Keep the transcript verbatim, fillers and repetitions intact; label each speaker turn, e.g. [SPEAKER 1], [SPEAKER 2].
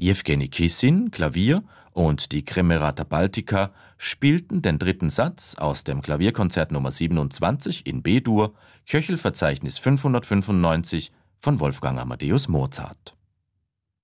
[SPEAKER 1] Jewgeni Kissin, Klavier, und die Kremerata Baltica spielten den dritten Satz aus dem Klavierkonzert Nummer siebenundzwanzig in B-Dur, Köchelverzeichnis fünfhundertfünfundneunzig von Wolfgang Amadeus Mozart.